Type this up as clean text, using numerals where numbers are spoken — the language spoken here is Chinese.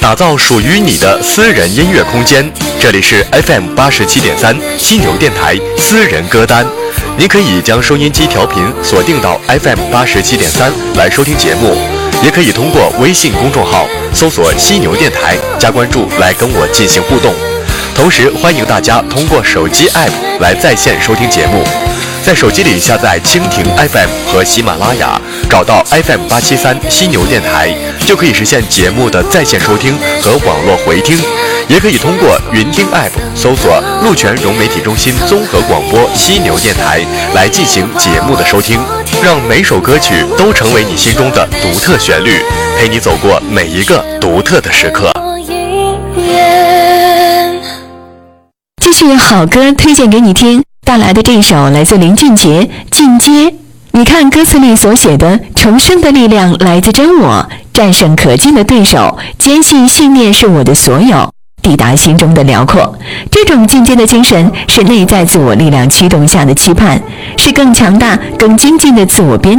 打造属于你的私人音乐空间。这里是 FM87.3犀牛电台私人歌单，您可以将收音机调频锁定到 FM87.3来收听节目，也可以通过微信公众号搜索犀牛电台加关注来跟我进行互动。同时欢迎大家通过手机 App 来在线收听节目，在手机里下载蜻蜓 FM 和喜马拉雅，找到 FM873犀牛电台，就可以实现节目的在线收听和网络回听。也可以通过云听 App 搜索鹿泉融媒体中心综合广播犀牛电台来进行节目的收听，让每首歌曲都成为你心中的独特旋律，陪你走过每一个独特的时刻。 继续好歌推荐给你听，带来的这一首来自林俊杰《进阶》。你看歌词里所写的，重生的力量来自真我，战胜可敬的对手，坚信信念是我的所有，抵达心中的辽阔。这种进阶的精神是内在自我力量驱动下的期盼，是更强大更精进的自我编